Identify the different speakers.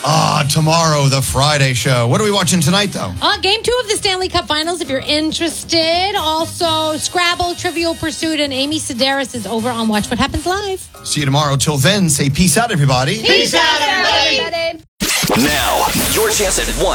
Speaker 1: Tomorrow, the Friday show. What are we watching tonight, though?
Speaker 2: Game 2 of the Stanley Cup Finals, if you're interested. Also, Scrabble, Trivial Pursuit, and Amy Sedaris is over on Watch What Happens Live.
Speaker 1: See you tomorrow. Till then, say peace out, everybody.
Speaker 3: Peace out, everybody.
Speaker 4: Now, your chance at